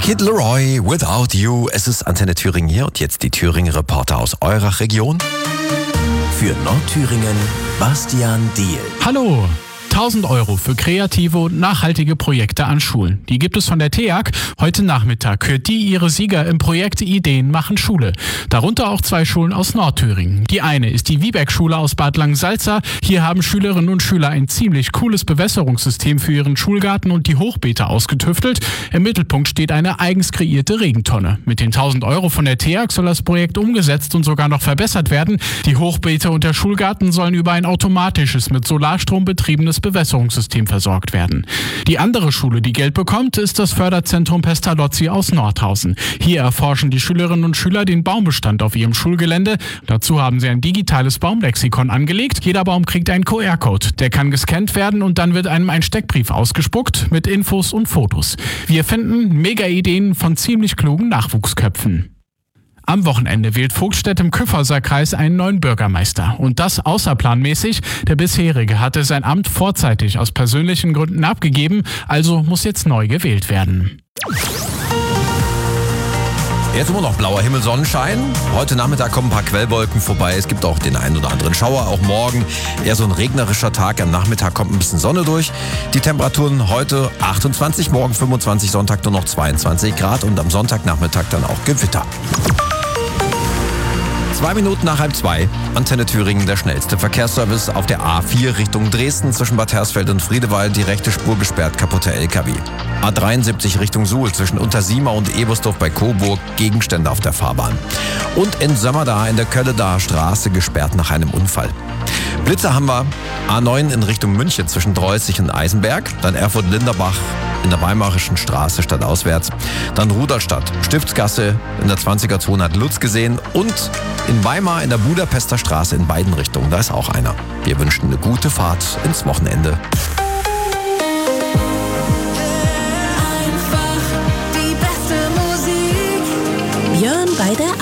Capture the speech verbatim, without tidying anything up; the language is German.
Kid Leroy, Without You. Es ist Antenne Thüringen hier und jetzt die Thüringer Reporter aus eurer Region. Für Nordthüringen, Bastian Diehl. Hallo! tausend Euro für kreative und nachhaltige Projekte an Schulen. Die gibt es von der T E A G. Heute Nachmittag kürt die ihre Sieger im Projekt Ideen machen Schule. Darunter auch zwei Schulen aus Nordthüringen. Die eine ist die Wiebeck-Schule aus Bad Langensalza. Hier haben Schülerinnen und Schüler ein ziemlich cooles Bewässerungssystem für ihren Schulgarten und die Hochbeete ausgetüftelt. Im Mittelpunkt steht eine eigens kreierte Regentonne. Mit den tausend Euro von der T E A G soll das Projekt umgesetzt und sogar noch verbessert werden. Die Hochbeete und der Schulgarten sollen über ein automatisches, mit Solarstrom betriebenes Bewässerungssystem versorgt werden. Die andere Schule, die Geld bekommt, ist das Förderzentrum Pestalozzi aus Nordhausen. Hier erforschen die Schülerinnen und Schüler den Baumbestand auf ihrem Schulgelände. Dazu haben sie ein digitales Baumlexikon angelegt. Jeder Baum kriegt einen Q R-Code. Der kann gescannt werden und dann wird einem ein Steckbrief ausgespuckt mit Infos und Fotos. Wir finden Mega-Ideen von ziemlich klugen Nachwuchsköpfen. Am Wochenende wählt Vogtstedt im Kyffhäuser Kreis einen neuen Bürgermeister. Und das außerplanmäßig. Der bisherige hatte sein Amt vorzeitig aus persönlichen Gründen abgegeben, also muss jetzt neu gewählt werden. Jetzt immer noch blauer Himmel, Sonnenschein. Heute Nachmittag kommen ein paar Quellwolken vorbei. Es gibt auch den einen oder anderen Schauer. Auch morgen eher so ein regnerischer Tag. Am Nachmittag kommt ein bisschen Sonne durch. Die Temperaturen heute achtundzwanzig, morgen fünfundzwanzig, Sonntag nur noch zweiundzwanzig Grad und am Sonntagnachmittag dann auch Gewitter. Zwei Minuten nach halb zwei. Antenne Thüringen, der schnellste Verkehrsservice auf der A vier Richtung Dresden zwischen Bad Hersfeld und Friedewald. Die rechte Spur gesperrt, kaputter L K W. A dreiundsiebzig Richtung Suhl zwischen Untersiemer und Ebersdorf bei Coburg. Gegenstände auf der Fahrbahn. Und in Sömmerda in der Kölledaer Straße gesperrt nach einem Unfall. Blitzer haben wir. A neun in Richtung München zwischen Dreußig und Eisenberg. Dann Erfurt-Linderbach in der Weimarischen Straße stadtauswärts. Dann Rudolstadt, Stiftsgasse in der zwanziger Zone hat Lutz gesehen. Und in Weimar in der Budapester Straße in beiden Richtungen. Da ist auch einer. Wir wünschen eine gute Fahrt ins Wochenende. Einfach die beste Musik. Björn bei der